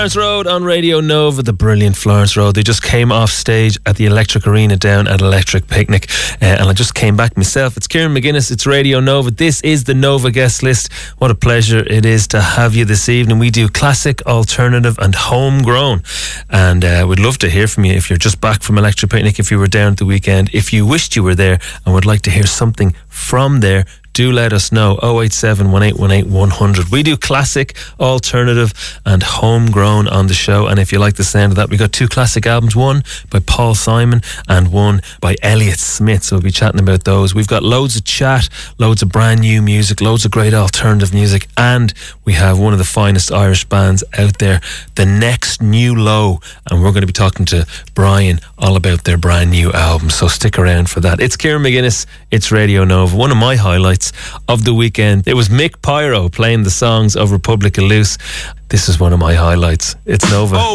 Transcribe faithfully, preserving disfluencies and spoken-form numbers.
Florence Road on Radio Nova, the brilliant Florence Road. They just came off stage at the Electric Arena down at Electric Picnic, uh, and I just came back myself. It's Kieran McGuinness, it's Radio Nova. This is the Nova guest list. What a pleasure it is to have you this evening. We do classic, alternative and homegrown, and uh, we'd love to hear from you if you're just back from Electric Picnic, if you were down at the weekend, if you wished you were there and would like to hear something from there. Do let us know. oh eight seven, one eight one eight, one hundred. We do classic, alternative and homegrown on the show, and if you like the sound of that, we got two classic albums, one by Paul Simon and one by Elliott Smith, so we'll be chatting about those. We've got loads of chat, loads of brand new music, loads of great alternative music, and we have one of the finest Irish bands out there, The Next New Low, and we're going to be talking to Brian all about their brand new album, so stick around for that. It's Kieran McGuinness, it's Radio Nova. One of my highlights of the weekend, it was Mick Pyro playing the songs of Republica Loose. This is one of my highlights. It's Nova. Oh.